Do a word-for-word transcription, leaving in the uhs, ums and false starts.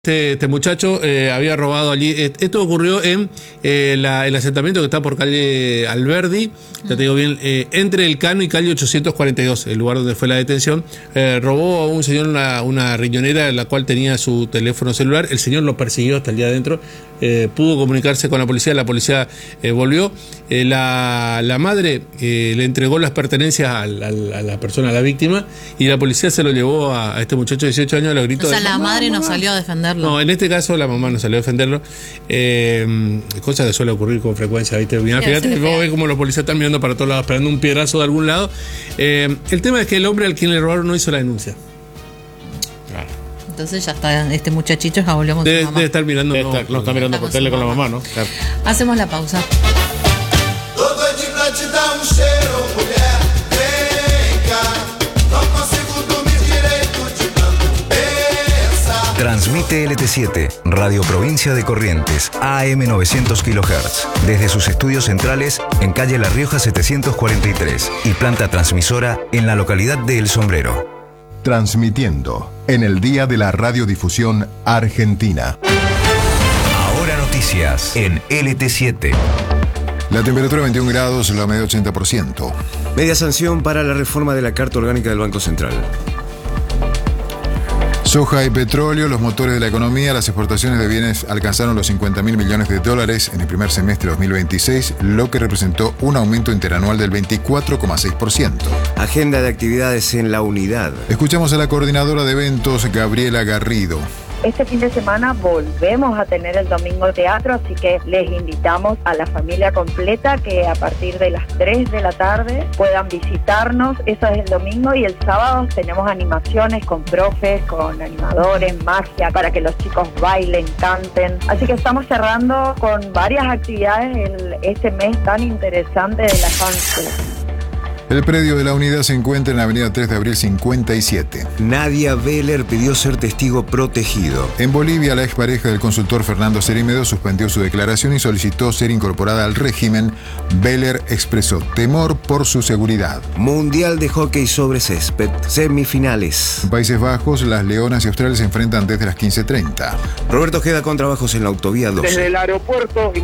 Este, este muchacho eh, había robado allí. Esto ocurrió en eh, la, el asentamiento que está por calle Alberdi, ya te digo bien, eh, entre el Cano y calle ochocientos cuarenta y dos, el lugar donde fue la detención. Eh, robó a un señor una, una riñonera en la cual tenía su teléfono celular. El señor lo persiguió hasta el día adentro. Eh, pudo comunicarse con la policía. La policía eh, volvió. Eh, la, la madre eh, le entregó las pertenencias a, a, a la persona, a la víctima, y la policía se lo llevó a, a este muchacho de dieciocho años a los gritos. O sea, de, la mamá, madre no mamá. salió a defenderlo. No, en este caso la mamá no salió a defenderlo. Eh, cosa que suele ocurrir con frecuencia, ¿viste? Mira, fíjate que vos ves como los policías están mirando para todos lados, esperando un piedrazo de algún lado. Eh, el tema es que el hombre al quien le robaron no hizo la denuncia. Claro. Entonces ya está, este muchachito ya volvió con Debe, su mamá. debe estar mirando. Debe No, estar, lo está mirando por tele con la mamá, ¿no? Claro. Hacemos la pausa. Transmite L T siete, Radio Provincia de Corrientes, A M novecientos kilohertz, desde sus estudios centrales en calle La Rioja setecientos cuarenta y tres y planta transmisora en la localidad de El Sombrero. Transmitiendo en el Día de la Radiodifusión Argentina. Ahora noticias en L T siete. La temperatura veintiún grados, la humedad ochenta por ciento. Media sanción para la reforma de la Carta Orgánica del Banco Central. Soja y petróleo, los motores de la economía. Las exportaciones de bienes alcanzaron los cincuenta mil millones de dólares en el primer semestre de dos mil veintiséis, lo que representó un aumento interanual del veinticuatro coma seis por ciento. Agenda de actividades en la unidad. Escuchamos a la coordinadora de eventos, Gabriela Garrido. Este fin de semana volvemos a tener el domingo teatro, así que les invitamos a la familia completa que a partir de las tres de la tarde puedan visitarnos. Eso es el domingo, y el sábado tenemos animaciones con profes, con animadores, magia, para que los chicos bailen, canten. Así que estamos cerrando con varias actividades el, este mes tan interesante de la infancia. El predio de la unidad se encuentra en la avenida tres de abril cincuenta y siete. Nadia Beller pidió ser testigo protegido. En Bolivia, la expareja del consultor Fernando Cerímedo suspendió su declaración y solicitó ser incorporada al régimen. Beller expresó temor por su seguridad. Mundial de hockey sobre césped, semifinales. En Países Bajos, las Leonas y Australia se enfrentan desde las quince treinta. Roberto Ojeda con trabajos en la autovía doce. Desde el aeropuerto